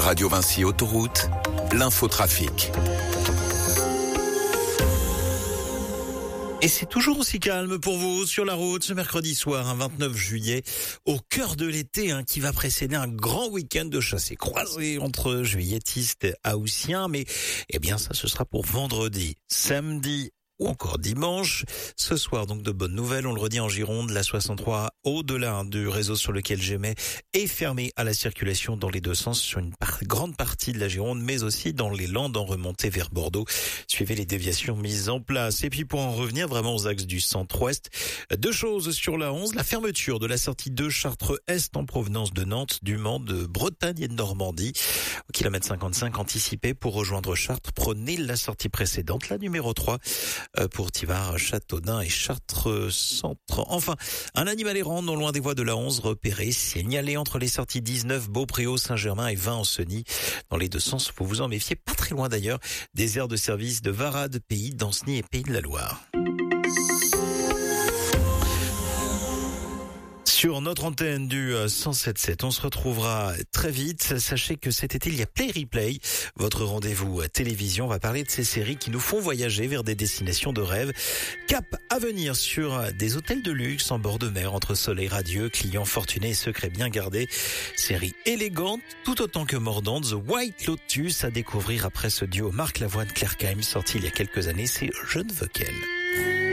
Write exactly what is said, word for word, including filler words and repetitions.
Radio Vinci Autoroute, l'infotrafic. Et c'est toujours aussi calme pour vous sur la route ce mercredi soir, un vingt-neuf juillet, au cœur de l'été, hein, qui va précéder un grand week-end de chassés croisés entre juilletistes et haussiens. Mais, eh bien, ça, ce sera pour vendredi, samedi ou encore dimanche. Ce soir, donc, de bonnes nouvelles. On le redit en Gironde, la soixante-trois, au-delà du réseau sur lequel j'émets, est fermée à la circulation dans les deux sens sur une par- grande partie de la Gironde, mais aussi dans les Landes en remontée vers Bordeaux. Suivez les déviations mises en place. Et puis, pour en revenir vraiment aux axes du centre-ouest, deux choses sur la onze. La fermeture de la sortie de Chartres-Est en provenance de Nantes, du Mans, de Bretagne et de Normandie. Au kilomètre cinquante-cinq anticipé pour rejoindre Chartres, prenez la sortie précédente, la numéro trois. Pour Tivars, Châteaudun et Chartres-Centre. Enfin, un animal errant non loin des voies de la onze, repéré, signalé entre les sorties dix-neuf, Beaupréau, Saint-Germain et vingt en Cenis. Dans les deux sens, faut vous en méfier, pas très loin d'ailleurs, des aires de service de Varade, Pays d'Anceny et Pays de la Loire. Sur notre antenne du cent sept sept, on se retrouvera très vite. Sachez que cet été, il y a Play Replay. Votre rendez-vous à télévision va parler de ces séries qui nous font voyager vers des destinations de rêve. Cap à venir sur des hôtels de luxe en bord de mer, entre soleil radieux, clients fortunés et secrets bien gardés. Série élégante, tout autant que mordante. The White Lotus à découvrir après ce duo Marc Lavoine-Claire Kaim, sorti il y a quelques années. C'est Je ne veux qu'elle.